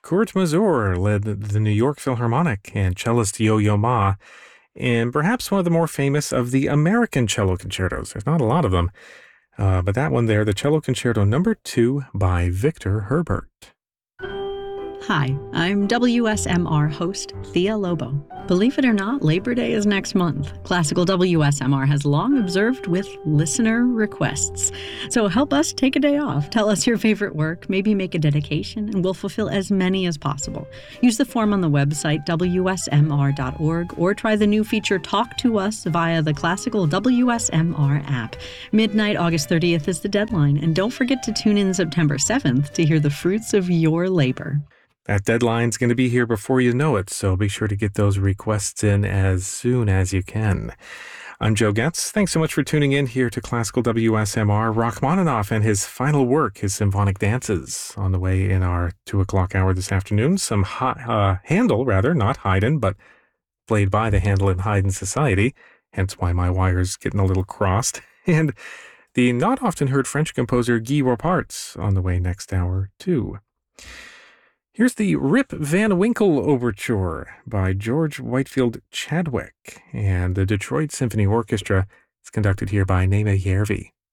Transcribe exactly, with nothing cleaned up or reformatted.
Kurt Masur led the New York Philharmonic and cellist Yo-Yo Ma, and perhaps one of the more famous of the American cello concertos. There's not a lot of them, uh, but that one there, the Cello Concerto Number Two by Victor Herbert. Hi, I'm W S M R host Thea Lobo. Believe it or not, Labor Day is next month. Classical W S M R has long observed with listener requests. So help us take a day off. Tell us your favorite work, maybe make a dedication, and we'll fulfill as many as possible. Use the form on the website W S M R dot org or try the new feature Talk to Us via the Classical W S M R app. Midnight August thirtieth is the deadline, and don't forget to tune in September seventh to hear the fruits of your labor. That deadline's going to be here before you know it, so be sure to get those requests in as soon as you can. I'm Joe Getz. Thanks so much for tuning in here to Classical W S M R. Rachmaninoff and his final work, his symphonic dances, on the way in our two o'clock hour this afternoon. Some ha- uh, Handel, rather, not Haydn, but played by the Handel and Haydn Society, hence why my wire's getting a little crossed. And the not often heard French composer Guy Roparts on the way next hour, too. Here's the Rip Van Winkle Overture by George Whitefield Chadwick and the Detroit Symphony Orchestra. It's conducted here by Nema Järvi.